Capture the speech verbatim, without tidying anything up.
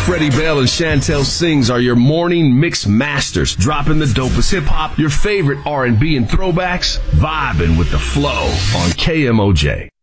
Freddie Bell and Chantel Sings are your morning mix masters, dropping the dopest hip-hop, your favorite R and B and throwbacks, vibing with the flow on K M O J.